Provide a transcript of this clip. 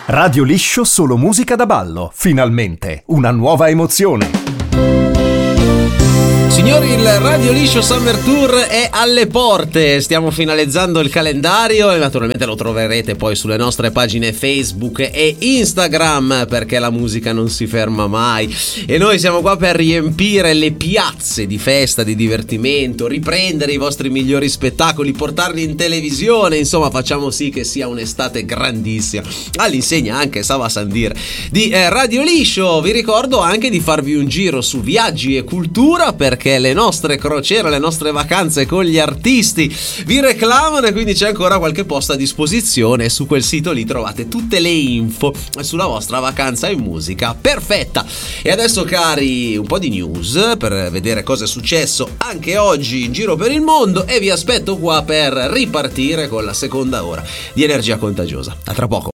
Radio Liscio, solo musica da ballo. Finalmente, una nuova emozione. Signori, il Radio Liscio Summer Tour è alle porte, stiamo finalizzando il calendario e naturalmente lo troverete poi sulle nostre pagine Facebook e Instagram, perché la musica non si ferma mai e noi siamo qua per riempire le piazze di festa, di divertimento, riprendere i vostri migliori spettacoli, portarli in televisione, insomma facciamo sì che sia un'estate grandissima, all'insegna anche Sava Sandir di Radio Liscio. Vi ricordo anche di farvi un giro su Viaggi e Cultura, perché le nostre crociere, le nostre vacanze con gli artisti vi reclamano e quindi c'è ancora qualche posto a disposizione. Su quel sito lì trovate tutte le info sulla vostra vacanza in musica perfetta. E adesso, cari, un po' di news per vedere cosa è successo anche oggi in giro per il mondo e vi aspetto qua per ripartire con la seconda ora di Energia Contagiosa. A tra poco.